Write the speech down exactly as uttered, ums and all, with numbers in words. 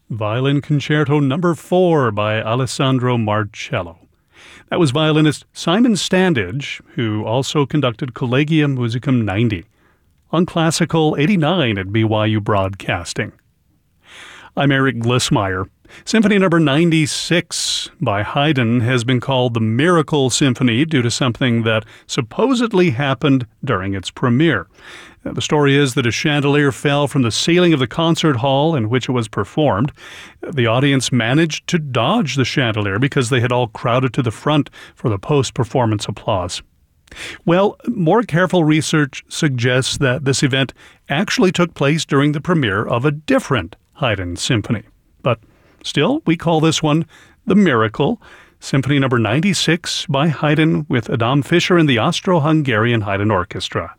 Violin Concerto Number four by Alessandro Marcello. That was violinist Simon Standage, who also conducted Collegium Musicum ninety on Classical eighty-nine at B Y U Broadcasting. I'm Eric Glissmeyer. Symphony Number ninety-six by Haydn has been called the Miracle Symphony due to something that supposedly happened during its premiere. The story is that a chandelier fell from the ceiling of the concert hall in which it was performed. The audience managed to dodge the chandelier because they had all crowded to the front for the post-performance applause. Well, more careful research suggests that this event actually took place during the premiere of a different Haydn symphony. But still, we call this one the Miracle, Symphony Number ninety-six by Haydn with Adam Fischer and the Austro-Hungarian Haydn Orchestra.